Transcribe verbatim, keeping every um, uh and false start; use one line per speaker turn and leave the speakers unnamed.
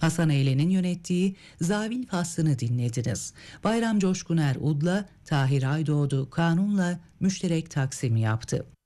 Hasan Eylen'in yönettiği Zavil Faslını dinlediniz. Bayram Coşkuner Ud'la Tahir Aydoğdu Kanun'la müşterek taksim yaptı.